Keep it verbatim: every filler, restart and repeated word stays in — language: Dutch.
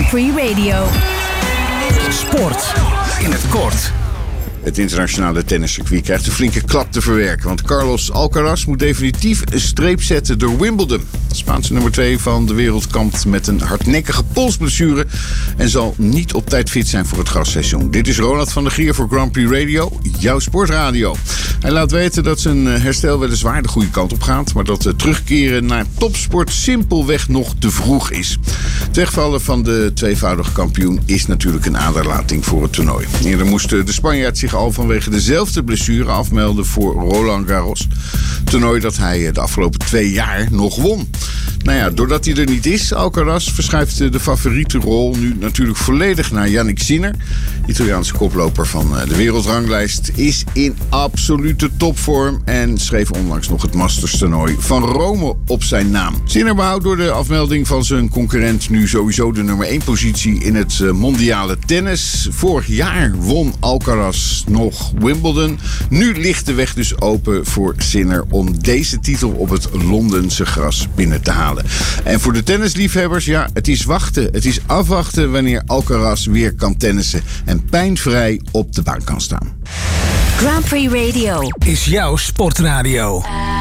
Grand Prix Radio. Sport in het kort. Het internationale tenniscircuit krijgt een flinke klap te verwerken. Want Carlos Alcaraz moet definitief een streep zetten door Wimbledon. De Spaanse nummer twee van de wereld kampt met een hardnekkige polsblessure en zal niet op tijd fit zijn voor het grasseizoen. Dit is Ronald van der Gier voor Grand Prix Radio, jouw sportradio. Hij laat weten dat zijn herstel weliswaar de goede kant op gaat, maar dat het terugkeren naar topsport simpelweg nog te vroeg is. Het wegvallen van de tweevoudige kampioen is natuurlijk een aderlating voor het toernooi. Eerder moest de Spanjaard zich al vanwege dezelfde blessure afmelden voor Roland Garros. Toernooi dat hij de afgelopen twee jaar nog won. Nou ja, doordat hij er niet is, Alcaraz, verschuift de favoriete rol nu natuurlijk volledig naar Jannik Sinner. De Italiaanse koploper van de wereldranglijst is in absolute topvorm en schreef onlangs nog het Masters toernooi van Rome op zijn naam. Sinner behoudt door de afmelding van zijn concurrent nu sowieso de nummer één positie in het mondiale tennis. Vorig jaar won Alcaraz nog Wimbledon. Nu ligt de weg dus open voor Sinner om deze titel op het Londense gras binnen te halen. En voor de tennisliefhebbers, ja, het is wachten. Het is afwachten wanneer Alcaraz weer kan tennissen en pijnvrij op de baan kan staan. Grand Prix Radio is jouw sportradio.